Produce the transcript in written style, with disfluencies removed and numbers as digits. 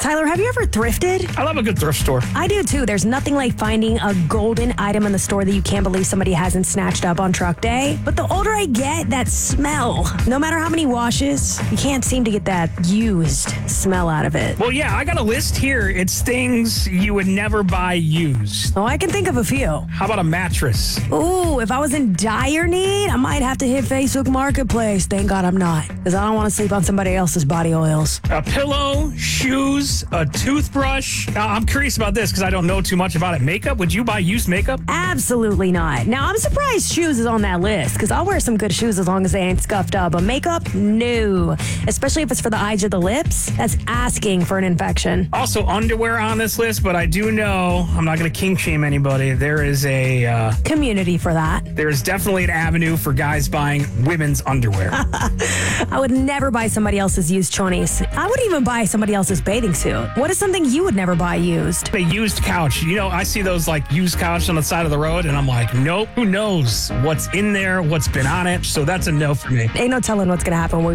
Tyler, have you ever thrifted? I love a good thrift store. I do too. There's nothing like finding a golden item in the store that you can't believe somebody hasn't snatched up on truck day. But the older I get, that smell, no matter how many washes, you can't seem to get that used smell out of it. Well, yeah, I got a list here. It's things you would never buy used. Oh, I can think of a few. How about a mattress? Ooh, if I was in dire need, I might have to hit Facebook Marketplace. Thank God I'm not, because I don't want to sleep on somebody else's body oils. A pillow, shoes, a toothbrush. I'm curious about this because I don't know too much about it. Makeup? Would you buy used makeup? Absolutely not. Now, I'm surprised shoes is on that list, because I'll wear some good shoes as long as they ain't scuffed up. But makeup? No. Especially if it's for the eyes or the lips. That's asking for an infection. Also, underwear on this list, but I do know, I'm not going to kink shame anybody, there is Community for that. there's definitely an avenue for guys buying women's underwear. I would never buy somebody else's used chonies. I wouldn't even buy somebody else's bathing suit. What is something you would never buy used? A used couch. You know, I see those like used couch on the side of the road, and I'm like, nope, who knows what's in there, what's been on it. So that's a no for me. Ain't no telling what's going to happen when